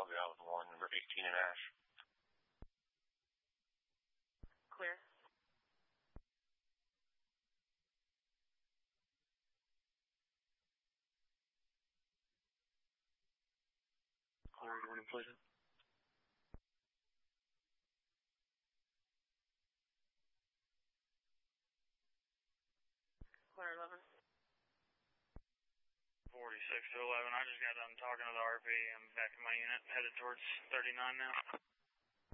I'll be out with one, number 18 in Ash. Clear. Clear, you want to please? Clear 11. 46 to 11. I just got done talking to the RP. I'm back in my unit, headed towards 39 now.